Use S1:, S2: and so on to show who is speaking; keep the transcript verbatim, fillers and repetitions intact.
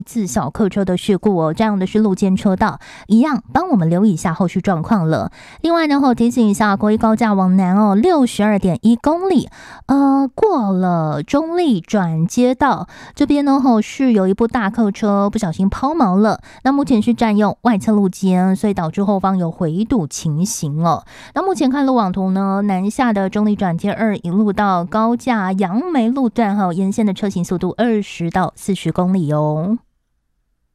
S1: 次小客车的事故哦，这样的是路肩车道，一样帮我们留意一下后续状况了。另外呢，我提醒一下，国一高架往南哦，六十二点一公里，呃，过了中立转接道这边呢，后是有一部大客车不小心抛锚了，那目前是占用外侧路肩，所以导致后方有回堵情形哦。那目前看路网图呢，南下的中立转接二一路到高架杨梅路段哈，沿线的车行速度二十到四十公里哦。